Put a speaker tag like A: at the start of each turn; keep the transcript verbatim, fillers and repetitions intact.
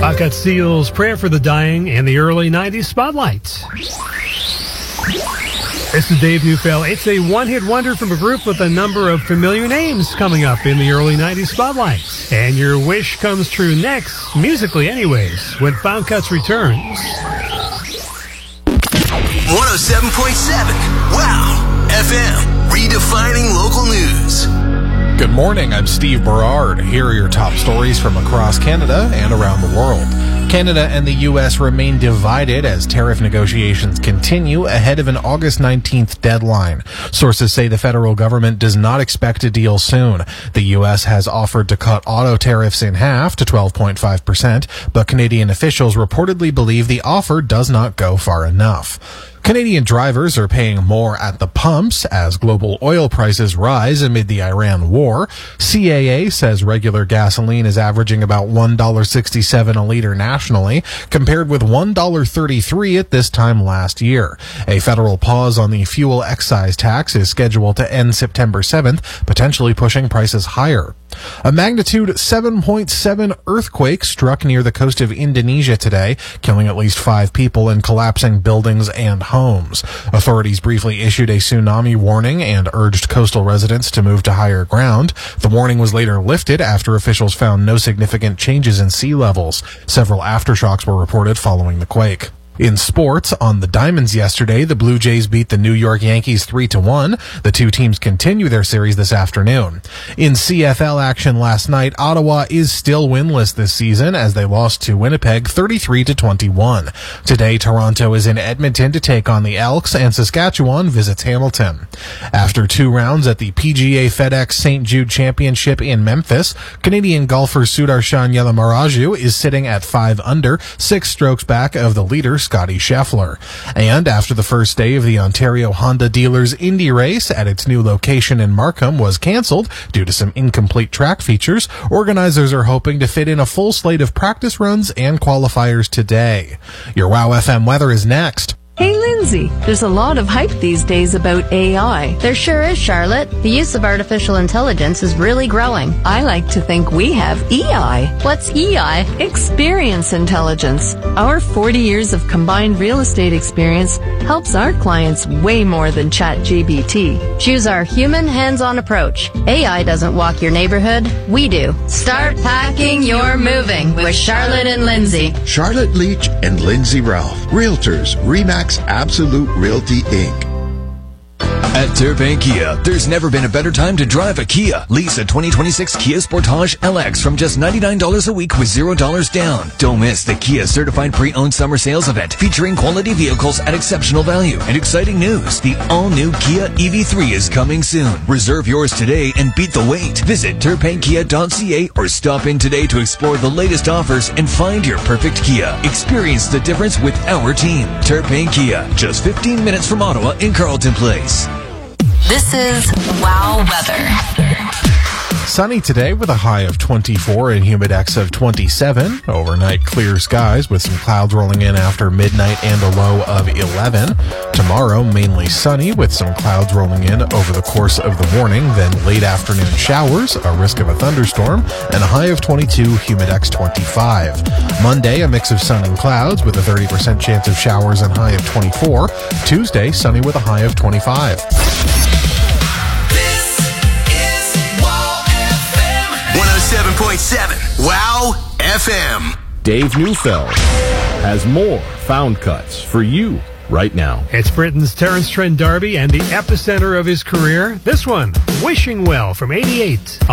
A: Pocket Seals, Prayer for the Dying, and the early nineties Spotlight. This is Dave Neufeld. It's a one-hit wonder from a group with a number of familiar names coming up in the early nineties Spotlight. And your wish comes true next, musically anyways, when Found Cuts returns.
B: one oh seven point seven, Wow, F M, redefining local news.
C: Good morning, I'm Steve Berard. Here are your top stories from across Canada and around the world. Canada and the U S remain divided as tariff negotiations continue ahead of an August nineteenth deadline. Sources say the federal government does not expect a deal soon. The U S has offered to cut auto tariffs in half to twelve point five percent, but Canadian officials reportedly believe the offer does not go far enough. Canadian drivers are paying more at the pumps as global oil prices rise amid the Iran war. C A A says regular gasoline is averaging about one dollar sixty-seven a liter nationally, compared with one dollar thirty-three at this time last year. A federal pause on the fuel excise tax is scheduled to end September seventh, potentially pushing prices higher. A magnitude seven point seven earthquake struck near the coast of Indonesia today, killing at least five people and collapsing buildings and homes. Authorities briefly issued a tsunami warning and urged coastal residents to move to higher ground. The warning was later lifted after officials found no significant changes in sea levels. Several aftershocks were reported following the quake. In sports, on the Diamonds yesterday, the Blue Jays beat the New York Yankees three to one. The two teams continue their series this afternoon. In C F L action last night, Ottawa is still winless this season as they lost to Winnipeg thirty-three to twenty-one. Today, Toronto is in Edmonton to take on the Elks, and Saskatchewan visits Hamilton. After two rounds at the P G A FedEx Saint Jude Championship in Memphis, Canadian golfer Sudarshan Yalamaraju is sitting at five under, six strokes back of the leader, Scotty Scheffler. And after the first day of the Ontario Honda Dealers Indy Race at its new location in Markham was cancelled due to some incomplete track features, organizers are hoping to fit in a full slate of practice runs and qualifiers today. Your Wow F M weather is next.
D: Hey, Lindsay, there's a lot of hype these days about A I.
E: There sure is, Charlotte. The use of artificial intelligence is really growing.
D: I like to think we have E I.
E: What's E I?
D: Experience intelligence. Our forty years of combined real estate experience helps our clients way more than ChatGPT.
E: Choose our human hands-on approach. A I doesn't walk your neighborhood. We do. Start packing your moving with Charlotte and Lindsay.
F: Charlotte Leach and Lindsay Ralph. Realtors, Remax Absolute Realty, Incorporated.
B: At Turpin Kia, there's never been a better time to drive a Kia. Lease a twenty twenty-six Kia Sportage L X from just ninety-nine dollars a week with zero dollars down. Don't miss the Kia Certified Pre-Owned Summer Sales Event featuring quality vehicles at exceptional value. And exciting news, the all-new Kia E V three is coming soon. Reserve yours today and beat the wait. Visit turpin kia dot c a or stop in today to explore the latest offers and find your perfect Kia. Experience the difference with our team. Turpin Kia, just fifteen minutes from Ottawa in Carleton Place.
G: This is Wow Weather.
C: Sunny today with a high of twenty-four and humidex of twenty-seven. Overnight clear skies with some clouds rolling in after midnight and a low of eleven. Tomorrow mainly sunny with some clouds rolling in over the course of the morning, then late afternoon showers, a risk of a thunderstorm, and a high of twenty-two, humidex twenty-five. Monday a mix of sun and clouds with a thirty percent chance of showers and high of twenty-four. Tuesday sunny with a high of twenty-five.
B: one oh seven point seven, Wow F M.
H: Dave Neufeld has more Found Cuts for you right now.
A: It's Britain's Terence Trent D'Arby and the epicenter of his career. This one, Wishing Well from eighty-eight.